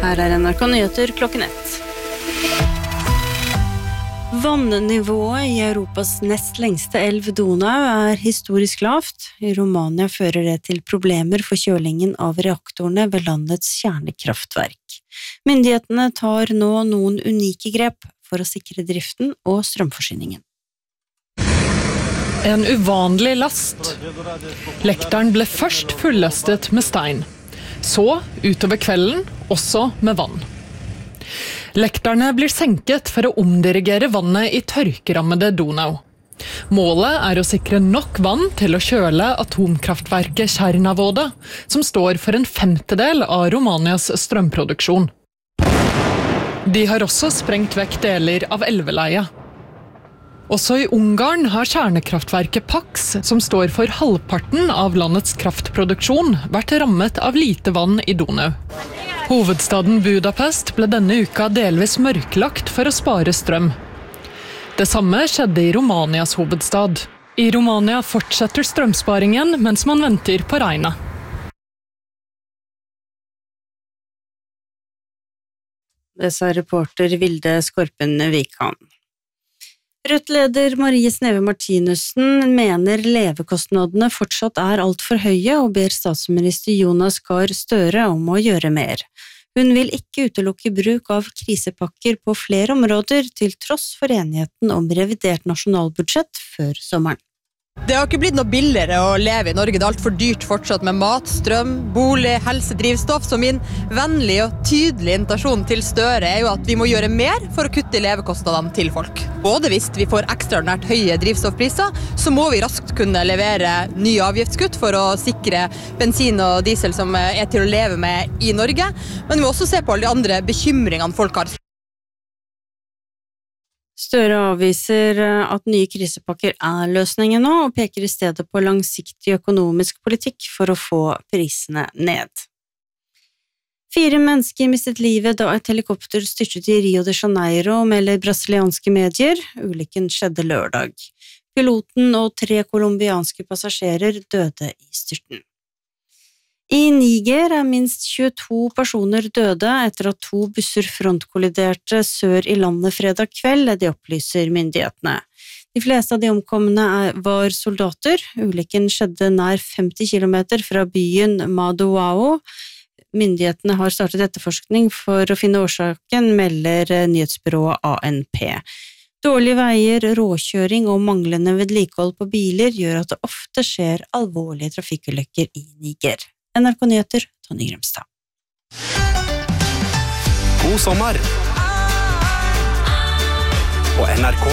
Her NRK Nyheter klokken 1. Vannnivået i Europas nest lengste elv Donau historisk lavt. I Romania fører det til problemer for kjølingen av reaktorene ved landets kjernekraftverk. Myndighetene tar nå noen unike grep for å sikre driften og strømforsyningen. En uvanlig last. Lekteren ble først fulllastet med stein. Så, utover kvelden, også med vann. Lekterne blir senket for å omdirigere vannet i tørkerammede Donau. Målet er å sikre nok vann til å kjøle atomkraftverket Černavodă, som står for en 1/5 av Romanias strømproduksjon. De har også sprengt vekk deler av elveleiet. Også i Ungarn har kjernekraftverket Paks, som står for halvparten av landets kraftproduksjon, vært rammet av lite vann i Donau. Hovedstaden Budapest ble denne uka delvis mørklagt for å spare strøm. Det samme skjedde i Romanias hovedstad. I Romania fortsetter strømsparingen mens man venter på regnet. Det sa reporter Vilde Skorpen Vikhan. Rødt-leder Marie Sneve Martinussen mener levekostnadene fortsatt alt for høye og ber statsminister Jonas Gahr Støre om å gjøre mer. Hun vil ikke utelukke bruk av krisepakker på flere områder til tross for enigheten om revidert nasjonalbudsjett før sommeren. Det har ikke blitt noe billigere å leve i Norge. Det alt for dyrt fortsatt med mat, strøm, bolig, helse, drivstoff. Så min vennlige og tydelige invitasjon til Støre jo at vi må gjøre mer for å kutte levekostnadene til folk. Både hvis vi får ekstraordinært høye drivstoffpriser, så må vi raskt kunne levere nye avgiftskutt for å sikre bensin og diesel som til å leve med i Norge. Men vi må også se på alle de andre bekymringene folk har. Støre avviser at nye krisepakker løsningen nå, og peker i stedet på langsiktig økonomisk politikk for å få prisene ned. 4 mennesker mistet livet da et helikopter styrtet i Rio de Janeiro, melder brasilianske medier. Ulykken skjedde lørdag. Piloten og 3 kolumbianske passasjerer døde i styrten. I Niger minst 22 personer døde etter at 2 busser frontkolliderte sør i landet fredag kveld, det opplyser myndighetene. De fleste av de omkomne var soldater. Ulykken skjedde nær 50 kilometer fra byen Madoao. Myndighetene har startet etterforskning for å finne årsaken, melder nyhetsbyrået ANP. Dårlige veier, råkjøring og manglende vedlikehold på biler gjør at det ofte skjer alvorlige trafikkulykker i Niger. NRK Nyheter, Tonje Grimstad. God sommer! På NRK.